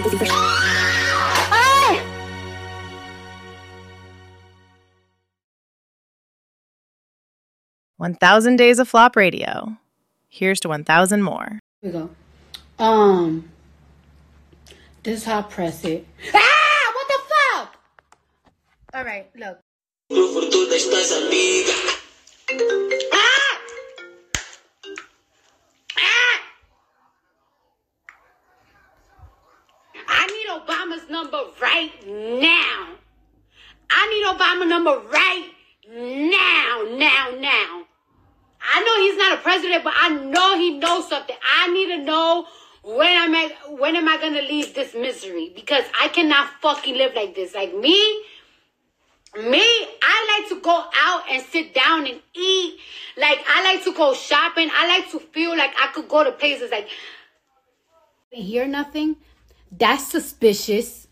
Ah! 1,000 Days of Flop Radio. Here's to 1,000 more. Here we go. This is how I press it. Ah! What the fuck? All right, look. Ah! Ah! I need Obama's number right now. I need Obama's number right now. I know he's not a president, but I know he knows something. I need to know when am I gonna leave this misery? Because I cannot fucking live like this. Like me, I like to go out and sit down and eat. Like I like to go shopping. I like to feel like I could go to places like hear nothing. That's suspicious.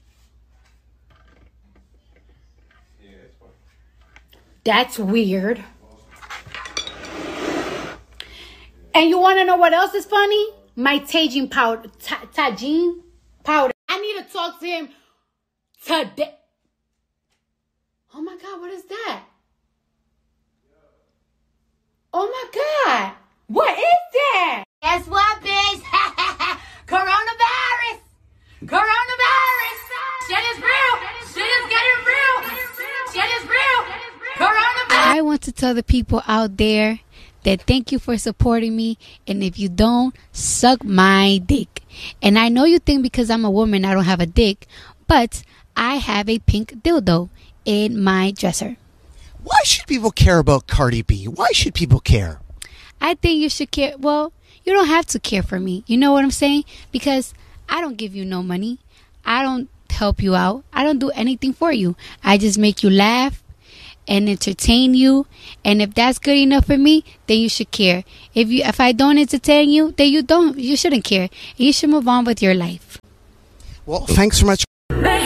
That's weird. And you want to know what else is funny? My Tajin powder. Tajin powder. I need to talk to him today. Oh my God, what is that? Oh my God. What is that? Guess what, bitch? Coronavirus. Shit is real. Shit is getting real. Shit is real. Coronavirus. I want to tell the people out there that thank you for supporting me, and if you don't, suck my dick. And I know you think because I'm a woman I don't have a dick, but I have a pink dildo in my dresser. Why should people care about Cardi B? Why should people care? I think you should care. Well, you don't have to care for me. You know what I'm saying? Because I don't give you no money. I don't help you out. I don't do anything for you. I just make you laugh and entertain you, and if that's good enough for me, then you should care. If I don't entertain you, then you shouldn't care. You should move on with your life. Well, thanks so much.